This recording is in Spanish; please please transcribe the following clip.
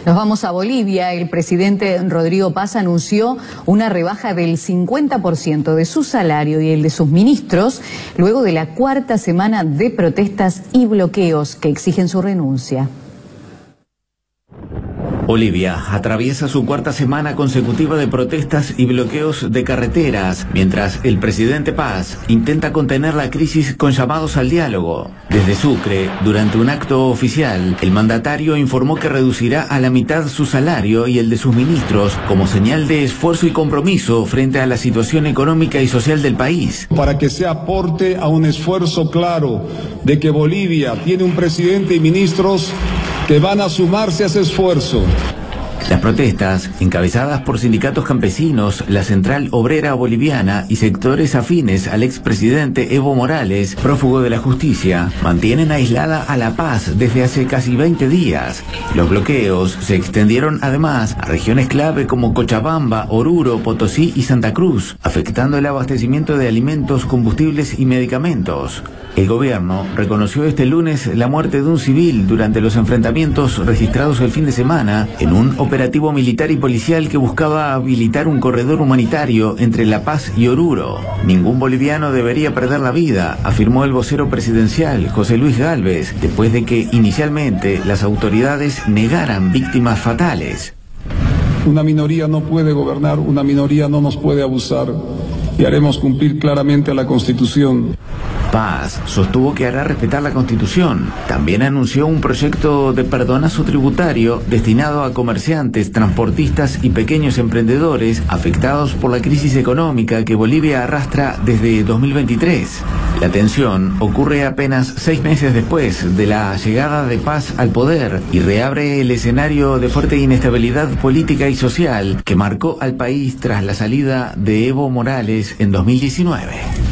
Nos vamos a Bolivia. El presidente Rodrigo Paz anunció una rebaja del 50% de su salario y el de sus ministros, luego de la cuarta semana de protestas y bloqueos que exigen su renuncia. Bolivia atraviesa su cuarta semana consecutiva de protestas y bloqueos de carreteras, mientras el presidente Paz intenta contener la crisis con llamados al diálogo. Desde Sucre, durante un acto oficial, el mandatario informó que reducirá a la mitad su salario y el de sus ministros como señal de esfuerzo y compromiso frente a la situación económica y social del país. Para que se aporte a un esfuerzo claro de que Bolivia tiene un presidente y ministros que van a sumarse a ese esfuerzo. Las protestas, encabezadas por sindicatos campesinos, la Central Obrera Boliviana y sectores afines al expresidente Evo Morales, prófugo de la justicia, mantienen aislada a La Paz desde hace casi 20 días. Los bloqueos se extendieron además a regiones clave como Cochabamba, Oruro, Potosí y Santa Cruz, afectando el abastecimiento de alimentos, combustibles y medicamentos. El gobierno reconoció este lunes la muerte de un civil durante los enfrentamientos registrados el fin de semana en un operativo militar y policial que buscaba habilitar un corredor humanitario entre La Paz y Oruro. Ningún boliviano debería perder la vida, afirmó el vocero presidencial José Luis Gálvez, después de que inicialmente las autoridades negaran víctimas fatales. Una minoría no puede gobernar, una minoría no nos puede abusar y haremos cumplir claramente la Constitución. Paz sostuvo que hará respetar la Constitución. También anunció un proyecto de perdonazo tributario destinado a comerciantes, transportistas y pequeños emprendedores afectados por la crisis económica que Bolivia arrastra desde 2023. La tensión ocurre apenas 6 meses después de la llegada de Paz al poder y reabre el escenario de fuerte inestabilidad política y social que marcó al país tras la salida de Evo Morales en 2019.